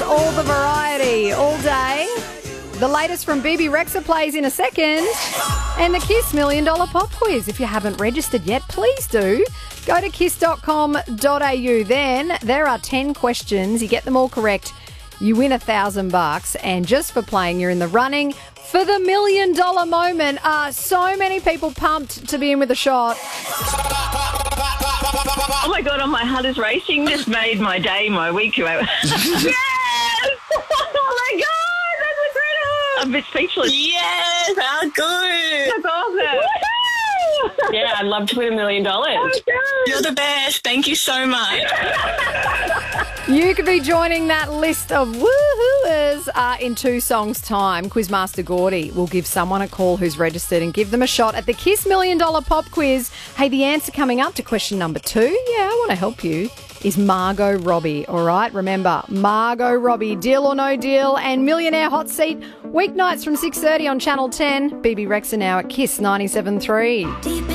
all the variety all day. The latest from BB Rexa plays in a second. And the Kiss $1 Million Pop Quiz. If you haven't registered yet, please do. Go to kiss.com.au. Then there are 10 questions. You get them all correct, you win $1,000. And just for playing, you're in the running for the $1 million moment. So many people pumped to be in with a shot. Oh my God, my heart is racing. Just made my day, my week. Yes! Oh my God, that's incredible. I'm a bit speechless. Yes, how good. That's awesome. Yeah, I'd love to win $1 million. You're the best. Thank you so much. You could be joining that list of woohooers in 2 songs' time. Quizmaster Gordy will give someone a call who's registered and give them a shot at the Kiss $1 Million Pop Quiz. Hey, the answer coming up to question number 2, yeah, I want to help you, is Margot Robbie, all right? Remember, Margot Robbie, Deal or No Deal, and Millionaire Hot Seat, weeknights from 6:30 on Channel 10. BB Rexa now at Kiss 97.3.